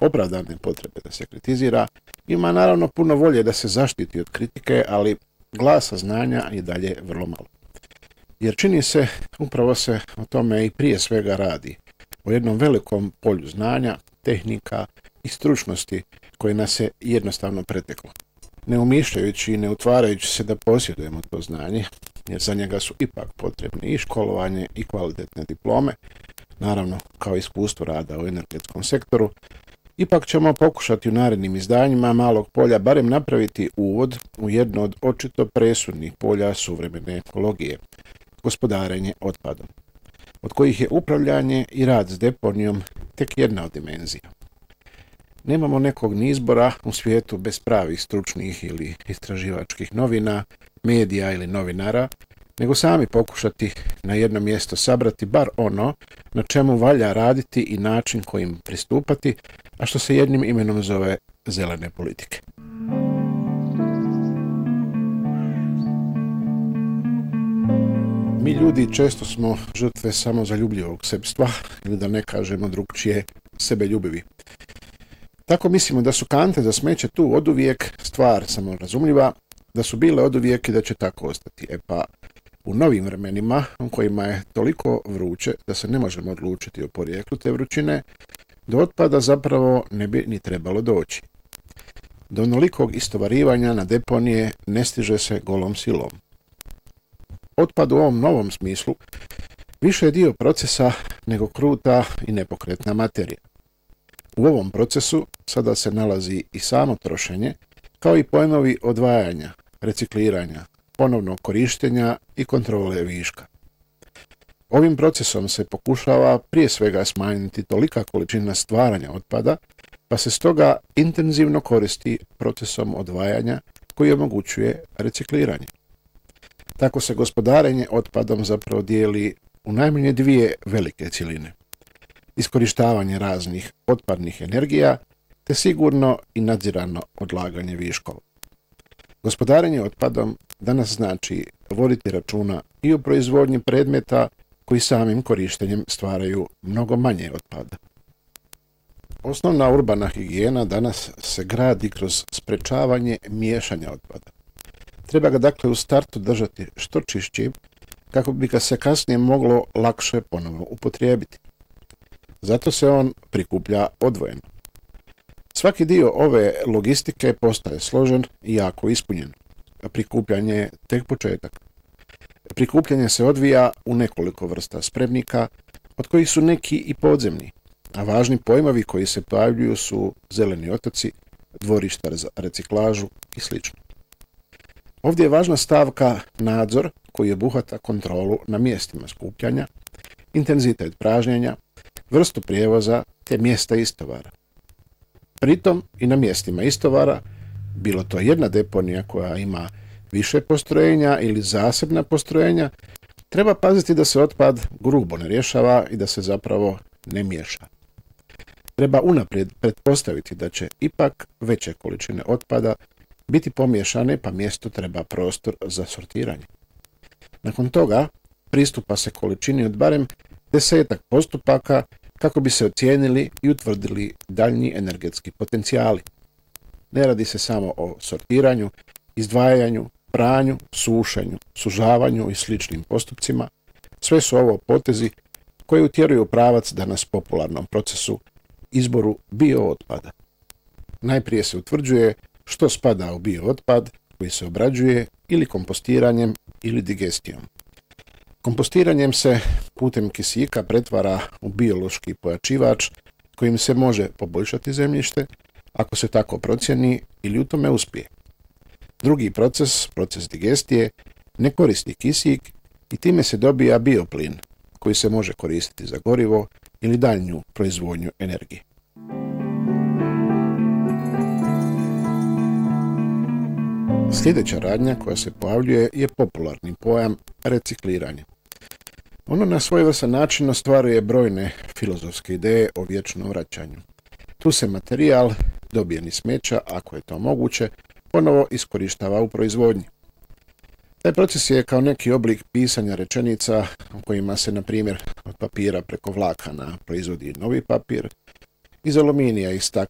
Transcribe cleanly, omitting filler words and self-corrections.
opravdane potrebe da se kritizira, ima naravno puno volje da se zaštiti od kritike, ali glasa znanja i dalje vrlo malo. Jer čini se, upravo se o tome i prije svega radi, o jednom velikom polju znanja, tehnika i stručnosti koje nas je jednostavno preteklo. Ne umišljajući i ne utvarajući se da posjedujemo to znanje, jer za njega su ipak potrebni i školovanje i kvalitetne diplome, naravno kao iskustvo rada u energetskom sektoru, ipak ćemo pokušati u narednim izdanjima Malog polja barem napraviti uvod u jedno od očito presudnih polja suvremene ekologije, gospodarenje otpadom, od kojih je upravljanje i rad s deponijom tek jedna od dimenzija. Nemamo nekog ni izbora u svijetu bez pravih stručnih ili istraživačkih novina, medija ili novinara, nego sami pokušati na jedno mjesto sabrati bar ono na čemu valja raditi i način kojim pristupati, a što se jednim imenom zove zelene politike. Mi ljudi često smo žrtve samozaljubljivog sebstva, ili da ne kažemo drugčije, sebeljubivi. Tako mislimo da su kante za smeće tu oduvijek stvar samorazumljiva, da su bile oduvijek i da će tako ostati. Pa u novim vremenima, u kojima je toliko vruće da se ne možemo odlučiti o porijeklu te vrućine, do otpada zapravo ne bi ni trebalo doći. Do onolikog istovarivanja na deponije ne stiže se golom silom. Otpad u ovom novom smislu više je dio procesa nego kruta i nepokretna materija. U ovom procesu sada se nalazi i samo trošenje, kao i pojmovi odvajanja, recikliranja, ponovnog korištenja i kontrole viška. Ovim procesom se pokušava prije svega smanjiti tolika količina stvaranja otpada, pa se stoga intenzivno koristi procesom odvajanja koji omogućuje recikliranje. Tako se gospodarenje otpadom zapravo dijeli u najmanje dvije velike cjeline. Iskorištavanje raznih otpadnih energija te sigurno i nadzirano odlaganje viškova. Gospodarenje otpadom danas znači voditi računa i o proizvodnji predmeta koji samim korištenjem stvaraju mnogo manje otpada. Osnovna urbana higijena danas se gradi kroz sprečavanje miješanja otpada. Treba ga dakle u startu držati što čišćim kako bi ga se kasnije moglo lakše ponovno upotrijebiti. Zato se on prikuplja odvojeno. Svaki dio ove logistike postaje složen i jako ispunjen, a prikupljanje je tek početak. Prikupljanje se odvija u nekoliko vrsta spremnika, od kojih su neki i podzemni, a važni pojmovi koji se pojavljuju su zeleni otoci, dvorišta za reciklažu i sl. Ovdje je važna stavka nadzor koji obuhvata kontrolu na mjestima skupljanja, intenzitet pražnjenja, vrstu prijevoza te mjesta istovara. Pritom i na mjestima istovara, bilo to jedna deponija koja ima više postrojenja ili zasebna postrojenja, treba paziti da se otpad grubo ne rješava i da se zapravo ne miješa. Treba unaprijed pretpostaviti da će ipak veće količine otpada biti pomiješane, pa mjesto treba prostor za sortiranje. Nakon toga pristupa se količini od barem 10 postupaka kako bi se ocijenili i utvrdili daljnji energetski potencijali. Ne radi se samo o sortiranju, izdvajanju, pranju, sušenju, sužavanju i sličnim postupcima. Sve su ovo potezi koji utjeruju pravac danas popularnom procesu izboru biootpada. Najprije se utvrđuje što spada u biootpad koji se obrađuje ili kompostiranjem ili digestijom. Kompostiranjem se putem kisika pretvara u biološki pojačivač kojim se može poboljšati zemljište ako se tako procijeni ili u tome uspije. Drugi proces, proces digestije, ne koristi kisik i time se dobija bioplin koji se može koristiti za gorivo ili daljnju proizvodnju energije. Sljedeća radnja koja se pojavljuje je popularni pojam recikliranje. Ono na svojevrstan način ostvaruje brojne filozofske ideje o vječnom vraćanju. Tu se materijal, dobijen iz smeća, ako je to moguće, ponovo iskorištava u proizvodnji. Taj proces je kao neki oblik pisanja rečenica u kojima se, na primjer, od papira preko vlakana proizvodi novi papir, iz aluminija i stakla